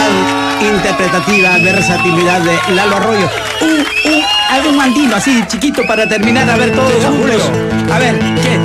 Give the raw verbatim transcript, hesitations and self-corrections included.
capacidad interpretativa, versatilidad de Lalo Arroyo. Un, un, algún mandilo así chiquito para terminar a ver todos juntos. A ver, ¿qué?